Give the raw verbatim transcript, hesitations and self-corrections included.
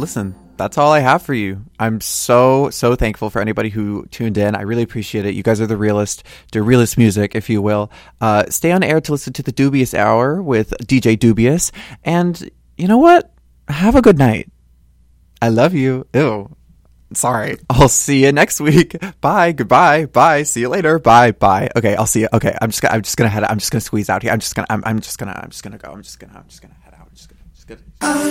listen, that's all I have for you. I'm so, so thankful for anybody who tuned in. I really appreciate it. You guys are the realest, the realest music, if you will. Uh, stay on air to listen to the Dubious Hour with D J Dubious. And you know what? Have a good night. I love you. Ew. Sorry. I'll see you next week. Bye. Goodbye. Bye. See you later. Bye. Bye. Okay. I'll see you. Okay. I'm just gonna, I'm just gonna head I'm just gonna squeeze out here. I'm just gonna, I'm, I'm just gonna, I'm just gonna go. I'm just gonna, I'm just gonna head out. I'm just gonna, just gonna.